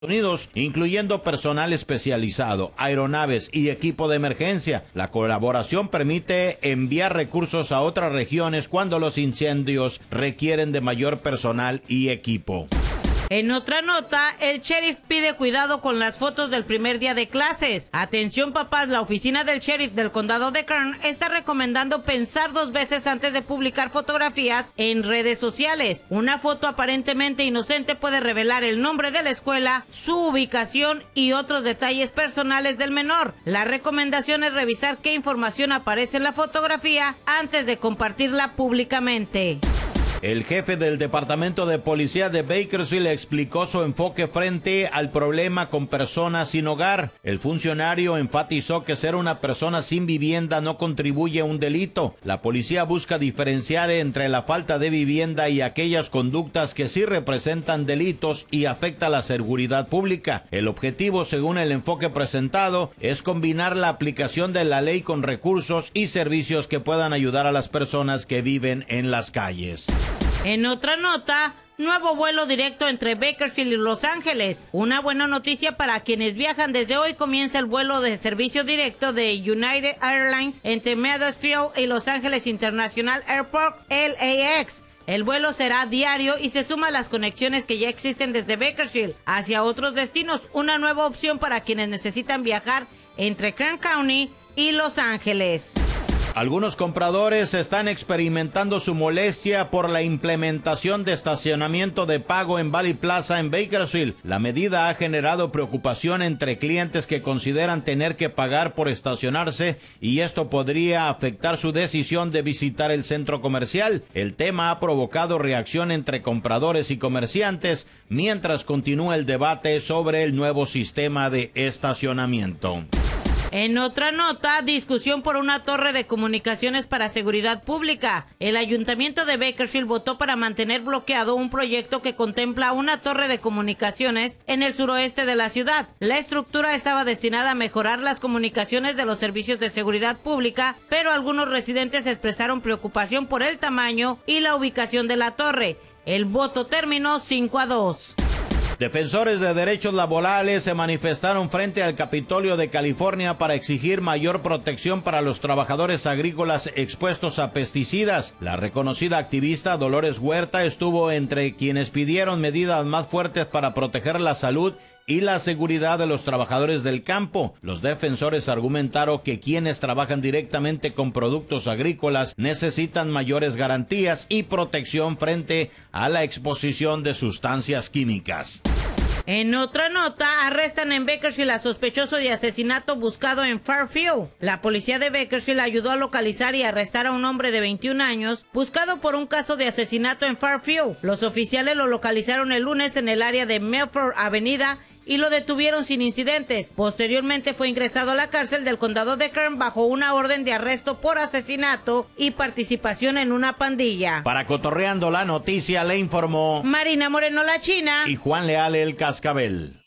Unidos, incluyendo personal especializado, aeronaves y equipo de emergencia. La colaboración permite enviar recursos a otras regiones cuando los incendios requieren de mayor personal y equipo. En otra nota, el sheriff pide cuidado con las fotos del primer día de clases. Atención papás, la oficina del sheriff del condado de Kern está recomendando pensar 2 veces antes de publicar fotografías en redes sociales. Una foto aparentemente inocente puede revelar el nombre de la escuela, su ubicación y otros detalles personales del menor. La recomendación es revisar qué información aparece en la fotografía antes de compartirla públicamente. El jefe del Departamento de Policía de Bakersfield explicó su enfoque frente al problema con personas sin hogar. El funcionario enfatizó que ser una persona sin vivienda no contribuye a un delito. La policía busca diferenciar entre la falta de vivienda y aquellas conductas que sí representan delitos y afectan la seguridad pública. El objetivo, según el enfoque presentado, es combinar la aplicación de la ley con recursos y servicios que puedan ayudar a las personas que viven en las calles. En otra nota, nuevo vuelo directo entre Bakersfield y Los Ángeles. Una buena noticia para quienes viajan. Desde hoy comienza el vuelo de servicio directo de United Airlines entre Meadowsfield y Los Ángeles International Airport, LAX. El vuelo será diario y se suma a las conexiones que ya existen desde Bakersfield hacia otros destinos. Una nueva opción para quienes necesitan viajar entre Kern County y Los Ángeles. Algunos compradores están experimentando su molestia por la implementación de estacionamiento de pago en Valley Plaza en Bakersfield. La medida ha generado preocupación entre clientes que consideran tener que pagar por estacionarse y esto podría afectar su decisión de visitar el centro comercial. El tema ha provocado reacción entre compradores y comerciantes mientras continúa el debate sobre el nuevo sistema de estacionamiento. En otra nota, discusión por una torre de comunicaciones para seguridad pública. El ayuntamiento de Bakersfield votó para mantener bloqueado un proyecto que contempla una torre de comunicaciones en el suroeste de la ciudad. La estructura estaba destinada a mejorar las comunicaciones de los servicios de seguridad pública, pero algunos residentes expresaron preocupación por el tamaño y la ubicación de la torre. El voto terminó 5-2. Defensores de derechos laborales se manifestaron frente al Capitolio de California para exigir mayor protección para los trabajadores agrícolas expuestos a pesticidas. La reconocida activista Dolores Huerta estuvo entre quienes pidieron medidas más fuertes para proteger la salud y la seguridad de los trabajadores del campo. Los defensores argumentaron que quienes trabajan directamente con productos agrícolas necesitan mayores garantías y protección frente a la exposición de sustancias químicas. En otra nota, arrestan en Bakersfield a sospechoso de asesinato buscado en Fairfield. La policía de Bakersfield ayudó a localizar y arrestar a un hombre de 21 años buscado por un caso de asesinato en Fairfield. Los oficiales lo localizaron el lunes en el área de Milford Avenida y lo detuvieron sin incidentes. Posteriormente fue ingresado a la cárcel del condado de Kern bajo una orden de arresto por asesinato y participación en una pandilla. Para Cotorreando la Noticia le informó Marina Moreno la China y Juan Leal el Cascabel.